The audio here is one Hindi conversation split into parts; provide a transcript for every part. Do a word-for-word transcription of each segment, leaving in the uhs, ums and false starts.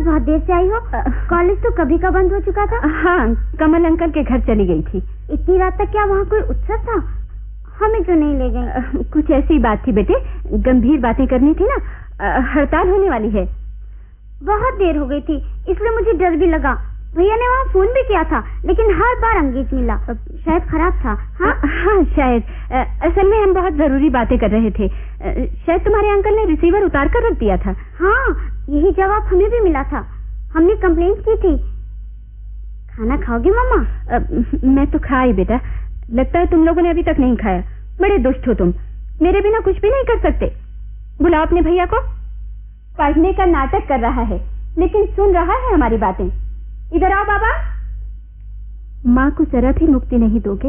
आज बहुत देर से आई हो? कॉलेज तो कभी का बंद हो चुका था। हाँ, कमल अंकल के घर चली गई थी। इतनी रात तक क्या वहाँ कोई उत्सव था? हमें क्यों नहीं ले गए? कुछ ऐसी बात थी बेटे, गंभीर बातें करनी थी ना। हड़ताल होने वाली है। बहुत देर हो गई थी, इसलिए मुझे डर भी लगा। भैया ने वहाँ फोन भी किया था, लेकिन हर बार अंगेज मिला। शायद खराब था। हाँ हाँ शायद। असल में हम बहुत जरूरी बातें कर रहे थे। शायद तुम्हारे अंकल ने रिसीवर उतार कर रख दिया था। हाँ, यही जवाब हमें भी मिला था। हमने कंप्लेंट की थी। खाना खाओगे मम्मा? मैं तो खाई बेटा। लगता है तुम लोगों ने अभी तक नहीं खाया। बड़े दुष्ट हो तुम, मेरे बिना कुछ भी नहीं कर सकते। बुलाओ अपने भैया को। पढ़ने का नाटक कर रहा है, लेकिन सुन रहा है हमारी बातें। इधर आओ बाबा। माँ को जरा भी मुक्ति नहीं दोगे?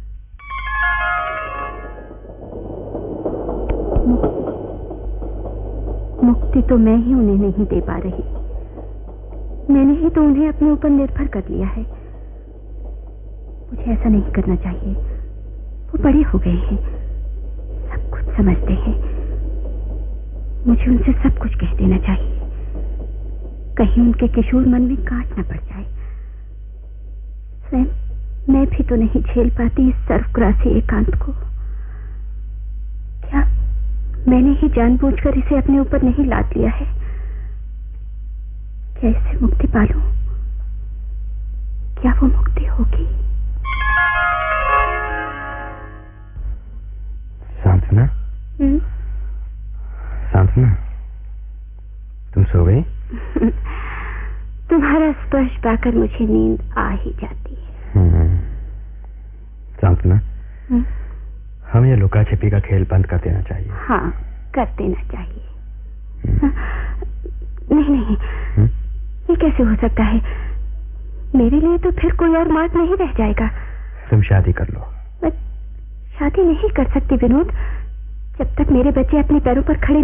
मुक्ति तो मैं ही उन्हें नहीं दे पा रही। मैंने ही तो उन्हें अपने ऊपर निर्भर कर लिया है। मुझे ऐसा नहीं करना चाहिए। वो बड़े हो गए हैं, सब कुछ समझते हैं। मुझे उनसे सब कुछ कह देना चाहिए, कहीं उनके किशोर मन में काट न पड़ जाए। स्वयं मैं भी तो नहीं झेल पाती इस सर्वग्रासी एकांत को। क्या मैंने ही जानबूझकर इसे अपने ऊपर नहीं लाद लिया है? क्या इससे मुक्ति पालूं? क्या वो मुक्ति होगी? सांत्वना, सांत्वना, तुम सो गई? तुम्हारा स्पर्श पाकर मुझे नींद आ ही जाती है। सांत्वना, हमें यह लुका छिपी का खेल बंद कर देना चाहिए। हाँ, कर देना चाहिए। नहीं नहीं, हुँ? ये कैसे हो सकता है? मेरे लिए तो फिर कोई और मार्ग नहीं रह जाएगा। तुम शादी कर लो। मैं शादी नहीं कर सकती विनोद, जब तक मेरे बच्चे अपने पैरों पर खड़े